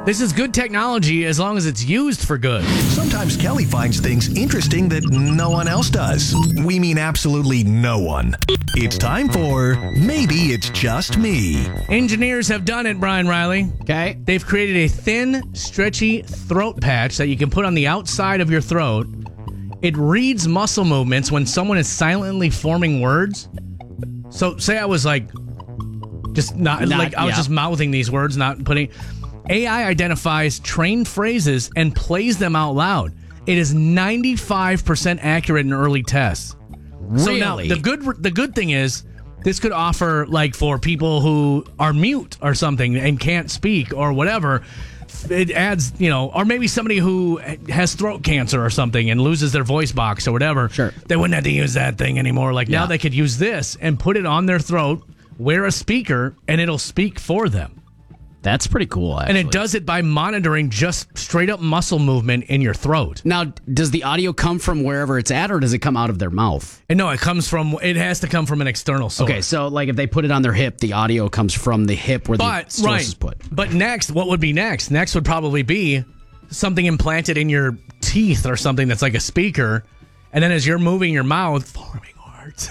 This is good technology as long as it's used for good. Sometimes Kelly finds things interesting that no one else does. We mean absolutely no one. It's time for Maybe It's Just Me. Engineers have done it, Brian Riley. Okay. They've created a thin, stretchy throat patch that you can put on the outside of your throat. It reads muscle movements when someone is silently forming words. So say I was like, I was just mouthing these words, not putting... AI identifies trained phrases and plays them out loud. It is 95% accurate in early tests. Really? So now the good thing is this could offer like for people who are mute or something and can't speak or whatever. It adds, or maybe somebody who has throat cancer or something and loses their voice box or whatever. Sure. They wouldn't have to use that thing anymore. Now they could use this and put it on their throat, wear a speaker, and it'll speak for them. That's pretty cool, actually. And it does it by monitoring just straight up muscle movement in your throat. Now, does the audio come from wherever it's at, or does it come out of their mouth? And no, it has to come from an external source. Okay, so like if they put it on their hip, the audio comes from the hip where the source is put. But next, what would be next? Next would probably be something implanted in your teeth or something that's like a speaker. And then as you're moving your mouth, forming words,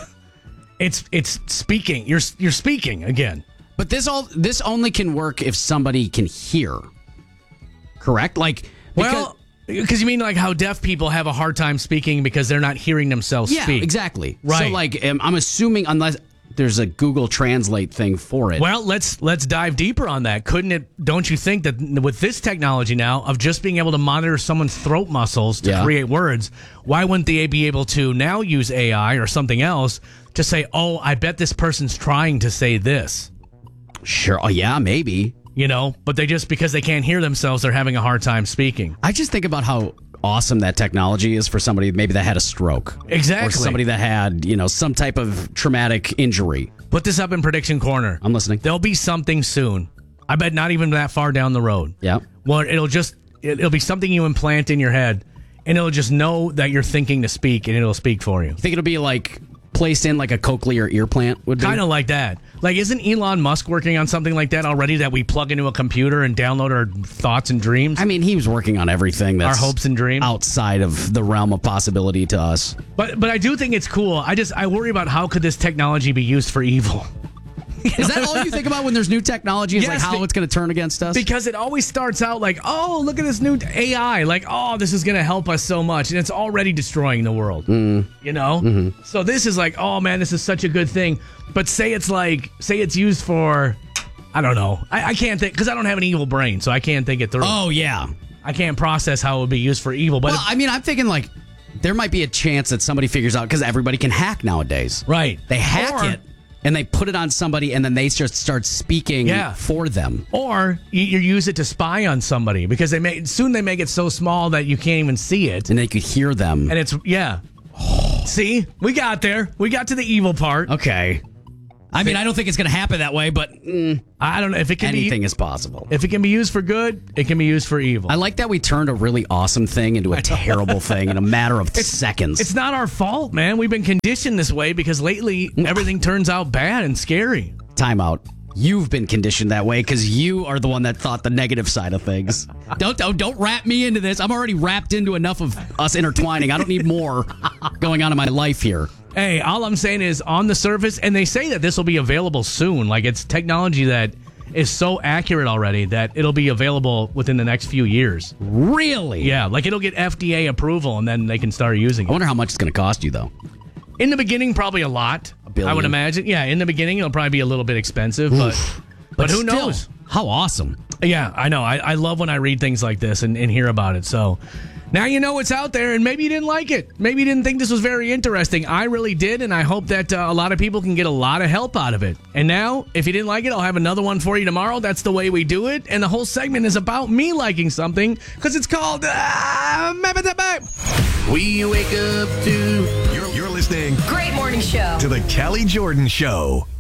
it's speaking. You're speaking again. But this only can work if somebody can hear. Correct? Because you mean like how deaf people have a hard time speaking because they're not hearing themselves speak. Yeah, exactly. Right. So I'm assuming unless there's a Google Translate thing for it. Well, let's dive deeper on that. Don't you think that with this technology now of just being able to monitor someone's throat muscles to create words, why wouldn't they be able to now use AI or something else to say, oh, I bet this person's trying to say this? Sure. Oh, yeah, maybe. But because they can't hear themselves, they're having a hard time speaking. I just think about how awesome that technology is for somebody maybe that had a stroke. Exactly. Or somebody that had, some type of traumatic injury. Put this up in Prediction Corner. I'm listening. There'll be something soon. I bet not even that far down the road. Yeah. Well, it'll be something you implant in your head, and it'll just know that you're thinking to speak, and it'll speak for you. You think it'll be like placed in like a cochlear ear plant would be? Kind of like that. Like, isn't Elon Musk working on something like that already that we plug into a computer and download our thoughts and dreams? I mean, he was working on everything that's our hopes and dreams outside of the realm of possibility to us. But I do think it's cool. I worry about how could this technology be used for evil. Is that all you think about when there's new technology? Is like how it's going to turn against us? Because it always starts out like, oh, look at this new AI. Like, oh, this is going to help us so much. And it's already destroying the world. Mm-hmm. So this is like, oh, man, this is such a good thing. But say it's used for, I don't know. I can't think, because I don't have an evil brain, so I can't think it through. Oh, yeah. I can't process how it would be used for evil. But I'm thinking like there might be a chance that somebody figures out, because everybody can hack nowadays. Right. They hack it. And they put it on somebody, and then they just start speaking for them. Or you use it to spy on somebody, because they make it so small that you can't even see it. And they could hear them. And see, we got there. We got to the evil part. Okay. I mean, I don't think it's going to happen that way, but I don't know if it can anything is possible. If it can be used for good, it can be used for evil. I like that we turned a really awesome thing into a terrible thing in a matter of seconds. It's not our fault, man. We've been conditioned this way because lately everything turns out bad and scary. Time out. You've been conditioned that way because you are the one that thought the negative side of things. Don't wrap me into this. I'm already wrapped into enough of us intertwining. I don't need more going on in my life here. Hey, all I'm saying is on the surface, and they say that this will be available soon. Like, it's technology that is so accurate already that it'll be available within the next few years. Really? Yeah, like it'll get FDA approval and then they can start using it. I wonder how much it's going to cost you, though. In the beginning, probably a lot. $1 billion? I would imagine. Yeah, in the beginning, it'll probably be a little bit expensive, but who still, knows? How awesome. Yeah, I know. I love when I read things like this and hear about it. So now you know what's out there, and maybe you didn't like it. Maybe you didn't think this was very interesting. I really did, and I hope that a lot of people can get a lot of help out of it. And now, if you didn't like it, I'll have another one for you tomorrow. That's the way we do it. And the whole segment is about me liking something because it's called We wake up to... You're listening Great morning show. to the Kelly Jordan Show.